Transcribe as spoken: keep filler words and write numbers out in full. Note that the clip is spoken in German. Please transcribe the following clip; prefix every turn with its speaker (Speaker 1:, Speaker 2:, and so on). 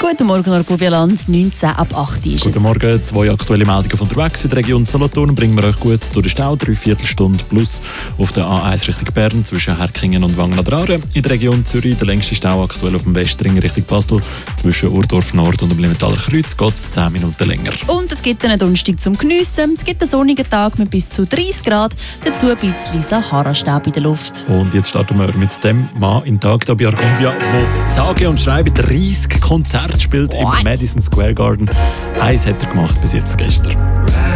Speaker 1: Guten Morgen, Argovia-Land, neunzehn ab acht ist es.
Speaker 2: Guten Morgen, zwei aktuelle Meldungen von unterwegs in der Region Solothurn bringen wir euch gut durch den Stau, drei Viertelstunde plus auf der A eins Richtung Bern zwischen Herkingen und Wangen an der Aare. In der Region Zürich der längste Stau aktuell auf dem Westring Richtung Basel zwischen Urdorf Nord und dem Limentaler Kreuz geht es zehn Minuten länger.
Speaker 1: Und es gibt einen Donnerstag zum Geniessen. Es gibt einen sonnigen Tag mit bis zu dreißig Grad, dazu ein bisschen Sahara-Staub in der Luft.
Speaker 2: Und jetzt starten wir mit dem Mann in Tag hier bei Argovia, der sage und schreibe dreißig Konzerte spielt What? im Madison Square Garden. Eins hat er gemacht bis jetzt gestern.